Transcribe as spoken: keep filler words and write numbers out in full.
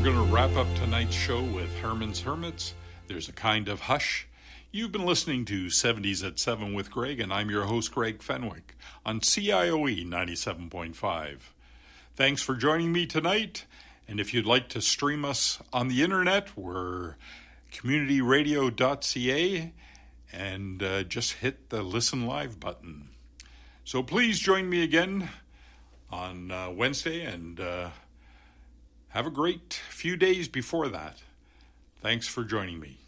going to wrap up tonight's show with Herman's Hermits. There's a Kind of Hush. You've been listening to seventies at seven with Greg, and I'm your host, Greg Fenwick, on C I O E ninety-seven point five. Thanks for joining me tonight, and if you'd like to stream us on the internet, we're community radio dot c a, and uh, just hit the Listen Live button. So please join me again on uh, Wednesday, and uh, have a great few days before that. Thanks for joining me.